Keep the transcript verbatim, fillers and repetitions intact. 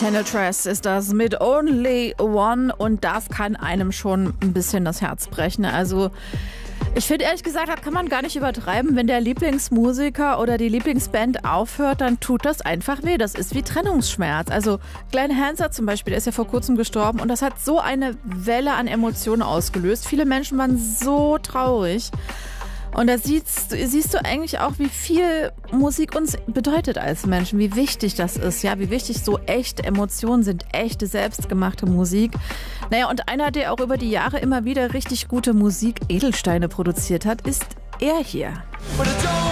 Channel Tres ist das mit Only One und das kann einem schon ein bisschen das Herz brechen. Also ich finde ehrlich gesagt, das kann man gar nicht übertreiben. Wenn der Lieblingsmusiker oder die Lieblingsband aufhört, dann tut das einfach weh. Das ist wie Trennungsschmerz. Also Glenn Hansard zum Beispiel, der ist ja vor kurzem gestorben und das hat so eine Welle an Emotionen ausgelöst. Viele Menschen waren so traurig. Und da siehst, siehst du eigentlich auch, wie viel Musik uns bedeutet als Menschen, wie wichtig das ist, ja, wie wichtig so echte Emotionen sind, echte, selbstgemachte Musik. Naja, und einer, der auch über die Jahre immer wieder richtig gute Musik, Edelsteine produziert hat, ist er hier.